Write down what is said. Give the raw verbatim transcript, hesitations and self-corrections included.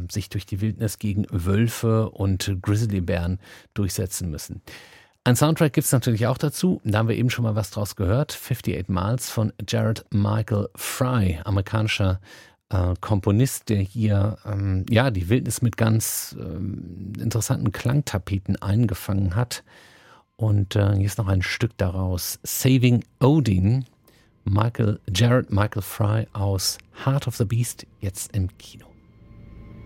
sich durch die Wildnis gegen Wölfe und Grizzlybären durchsetzen müssen. Ein Soundtrack gibt es natürlich auch dazu. Da haben wir eben schon mal was draus gehört. fifty-eight Miles von Jared Michael Fry, amerikanischer äh, Komponist, der hier ähm, ja, die Wildnis mit ganz ähm, interessanten Klangtapeten eingefangen hat. Und äh, hier ist noch ein Stück daraus. Saving Odin, Michael, Jared Michael Fry aus Heart of the Beast, jetzt im Kino.